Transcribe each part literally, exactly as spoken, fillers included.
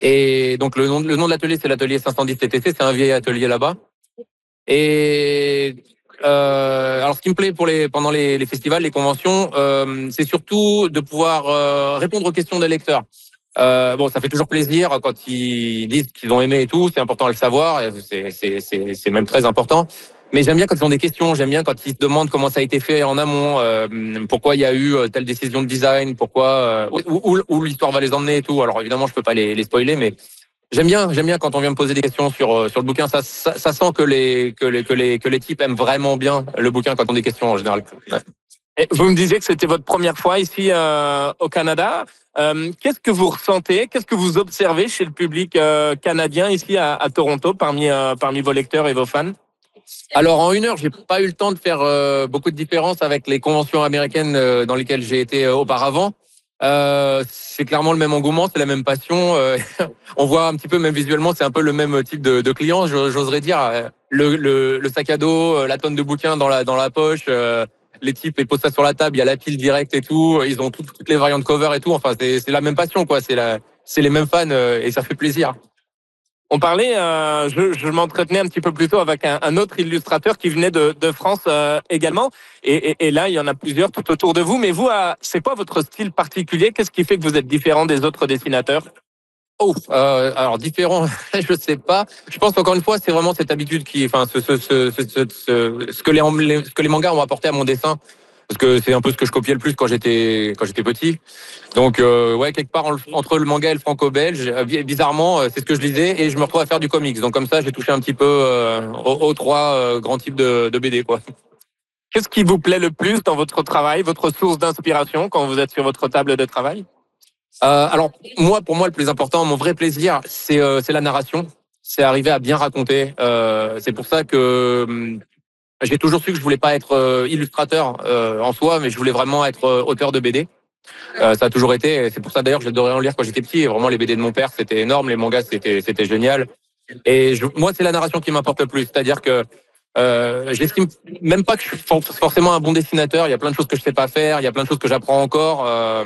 Et donc le nom, le nom de l'atelier, c'est l'atelier cinq cent dix T T C, c'est un vieil atelier là-bas. Et euh, alors ce qui me plaît pour les pendant les, les festivals, les conventions, euh, c'est surtout de pouvoir euh, répondre aux questions des lecteurs. Euh, bon, ça fait toujours plaisir quand ils disent qu'ils ont aimé et tout, c'est important à le savoir, c'est, c'est, c'est, c'est même très important. Mais j'aime bien quand ils ont des questions, j'aime bien quand ils se demandent comment ça a été fait en amont, euh, pourquoi il y a eu telle décision de design, pourquoi euh, où, où, où l'histoire va les emmener et tout. Alors évidemment, je peux pas les, les spoiler, mais j'aime bien, j'aime bien quand on vient me poser des questions sur sur le bouquin. Ça, ça, ça sent que les que les que les que les types aiment vraiment bien le bouquin quand on a des questions en général. Ouais. Et vous me disiez que c'était votre première fois ici euh, au Canada. Euh, qu'est-ce que vous ressentez, qu'est-ce que vous observez chez le public euh, canadien ici à, à Toronto, parmi euh, parmi vos lecteurs et vos fans? Alors en une heure, j'ai pas eu le temps de faire euh, beaucoup de différences avec les conventions américaines euh, dans lesquelles j'ai été euh, auparavant. Euh, c'est clairement le même engouement, c'est la même passion. Euh, on voit un petit peu, même visuellement, c'est un peu le même type de, de client, j'oserais dire. Le, le, le sac à dos, la tonne de bouquins dans la dans la poche. Euh, les types ils posent ça sur la table, il y a la pile directe et tout. Ils ont tout, toutes les variantes cover et tout. Enfin, c'est c'est la même passion, quoi. C'est la c'est les mêmes fans euh, et ça fait plaisir. On parlait, euh, je, je m'entretenais un petit peu plus tôt avec un, un autre illustrateur qui venait de, de France euh, également. Et, et, et là, il y en a plusieurs tout autour de vous. Mais vous, euh, c'est quoi votre style particulier? Qu'est-ce qui fait que vous êtes différent des autres dessinateurs? Oh, euh, alors différent, je sais pas. Je pense qu'encore une fois, c'est vraiment cette habitude qui, enfin, ce, ce, ce, ce, ce, ce que les, les, ce que les mangas ont apporté à mon dessin, parce que c'est un peu ce que je copiais le plus quand j'étais, quand j'étais petit. Donc, euh, ouais, quelque part entre le manga et le franco-belge, bizarrement, c'est ce que je lisais et je me retrouve à faire du comics. Donc comme ça, j'ai touché un petit peu euh, aux, aux trois euh, grands types de, de B D, quoi. Qu'est-ce qui vous plaît le plus dans votre travail, votre source d'inspiration quand vous êtes sur votre table de travail? Euh, alors moi, pour moi, le plus important, mon vrai plaisir, c'est euh, c'est la narration. C'est arriver à bien raconter. Euh, c'est pour ça que hum, j'ai toujours su que je voulais pas être euh, illustrateur euh, en soi, mais je voulais vraiment être euh, auteur de B D. Euh, ça a toujours été. C'est pour ça d'ailleurs que j'adorais en lire quand j'étais petit. Et vraiment, les B D de mon père, c'était énorme. Les mangas, c'était c'était génial. Et je, moi, c'est la narration qui m'importe le plus. C'est-à-dire que euh, j'estime même pas que je suis forcément un bon dessinateur. Il y a plein de choses que je sais pas faire. Il y a plein de choses que j'apprends encore. Euh,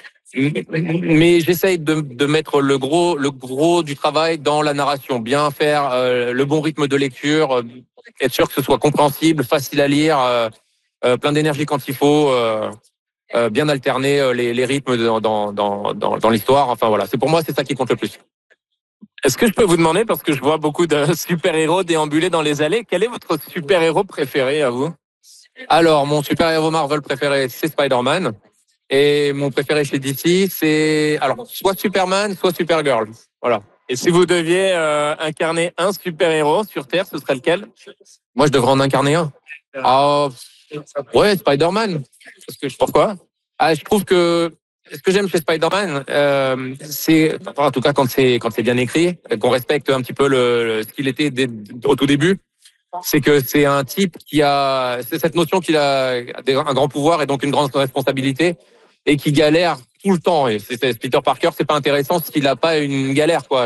mais j'essaye de, de mettre le gros, le gros du travail dans la narration, bien faire euh, le bon rythme de lecture, euh, être sûr que ce soit compréhensible, facile à lire, euh, euh, plein d'énergie quand il faut, euh, euh, bien alterner euh, les, les rythmes dans, dans, dans, dans, dans l'histoire. Enfin voilà, c'est pour moi c'est ça qui compte le plus. Est-ce que je peux vous demander, parce que je vois beaucoup de super-héros déambuler dans les allées, quel est votre super-héros préféré à vous? Alors mon super-héros Marvel préféré, c'est Spider-Man. Et mon préféré chez D C, c'est alors soit Superman, soit Supergirl. Voilà. Et si vous deviez euh, incarner un super-héros sur Terre, ce serait lequel? Moi, je devrais en incarner un. Ah, ouais, Spider-Man. Parce que pourquoi? Ah, je trouve que ce que j'aime chez Spider-Man, euh, c'est, enfin, en tout cas quand c'est quand c'est bien écrit, qu'on respecte un petit peu le, le ce qu'il était dès, au tout début, c'est que c'est un type qui a c'est cette notion qu'il a un grand pouvoir et donc une grande responsabilité et qui galère tout le temps. Et c'est, Peter Parker, c'est pas intéressant s'il a pas une galère, quoi.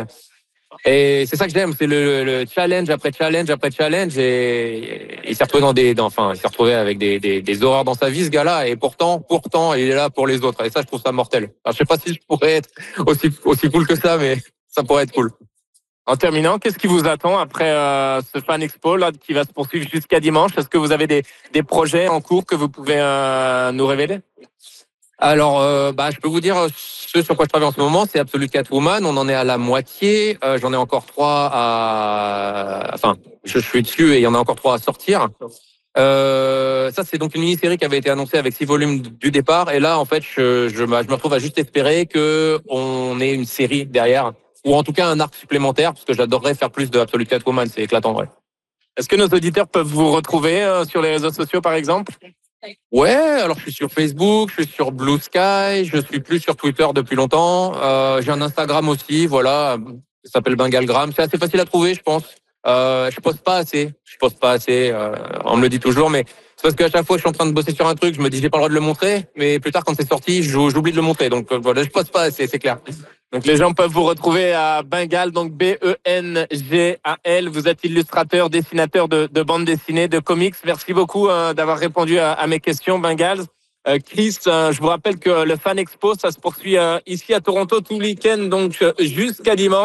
Et c'est ça que j'aime, c'est le, le challenge après challenge après challenge. Et il s'est retrouvé dans des, dans, enfin, il s'est retrouvé avec des, des, des horreurs dans sa vie, ce gars-là. Et pourtant, pourtant, il est là pour les autres. Et ça, je trouve ça mortel. Alors, je sais pas si je pourrais être aussi, aussi cool que ça, mais ça pourrait être cool. En terminant, qu'est-ce qui vous attend après euh, ce Fan Expo là, qui va se poursuivre jusqu'à dimanche? Est-ce que vous avez des, des projets en cours que vous pouvez euh, nous révéler? Alors, euh, bah, je peux vous dire ce sur quoi je travaille en ce moment, c'est Absolute Catwoman. On en est à la moitié. Euh, j'en ai encore trois à, enfin, je suis dessus et il y en a encore trois à sortir. Euh, ça, c'est donc une mini-série qui avait été annoncée avec six volumes du départ. Et là, en fait, je, je, je me retrouve à juste espérer que on ait une série derrière, ou en tout cas un arc supplémentaire, parce que j'adorerais faire plus de Absolute Catwoman. C'est éclatant, ouais. Est-ce que nos auditeurs peuvent vous retrouver euh, sur les réseaux sociaux, par exemple? Ouais, alors je suis sur Facebook, je suis sur Blue Sky, je suis plus sur Twitter depuis longtemps. Euh, j'ai un Instagram aussi, voilà, ça s'appelle Bengalgram. C'est assez facile à trouver, je pense. Euh, je poste pas assez, je poste pas assez. Euh, on me le dit toujours, mais c'est parce qu'à chaque fois que je suis en train de bosser sur un truc, je me dis j'ai pas le droit de le montrer, mais plus tard quand c'est sorti, j'oublie de le montrer. Donc voilà, je poste pas assez, c'est clair. Donc les gens peuvent vous retrouver à Bengal, donc B E N G A L. Vous êtes illustrateur, dessinateur de, de bande dessinée, de comics. Merci beaucoup euh, d'avoir répondu à, à mes questions, Bengal. Euh, Chris, euh, je vous rappelle que le Fan Expo, ça se poursuit euh, ici à Toronto tout le week-end, donc euh, jusqu'à dimanche.